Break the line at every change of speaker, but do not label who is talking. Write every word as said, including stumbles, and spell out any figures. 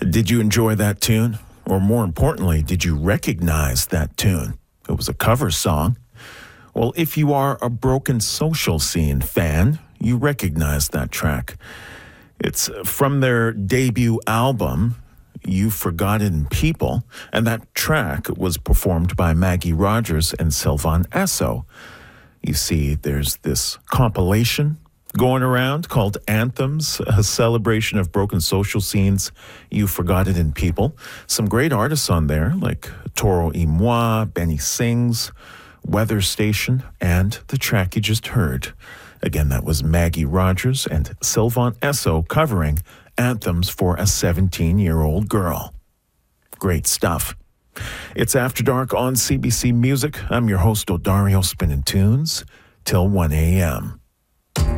Did you enjoy that tune? Or more importantly, did you recognize that tune? It was a cover song. Well, if you are a Broken Social Scene fan, you recognize that track. It's from their debut album, You've Forgotten People, and that track was performed by Maggie Rogers and Sylvan Esso. You see, there's this compilation going around called Anthems, a celebration of broken social scenes you've forgotten in people. Some great artists on there, like Toro y Moi, Benny Sings, Weather Station, and the track you just heard. Again, that was Maggie Rogers and Sylvan Esso covering Anthems for a seventeen-year-old girl. Great stuff. It's After Dark on C B C Music. I'm your host, Odario, spinning tunes till one a.m.